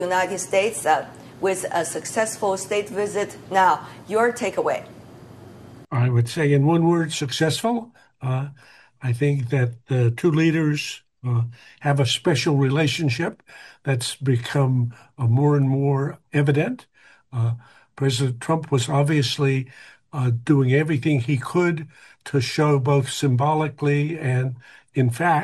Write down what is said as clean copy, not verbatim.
United States with a successful state visit. Now, your takeaway. I would say in one word, successful. I think that the two leaders have a special relationship that's become more and more evident. Uh, President Trump was obviously doing everything he could to show both symbolically and in fact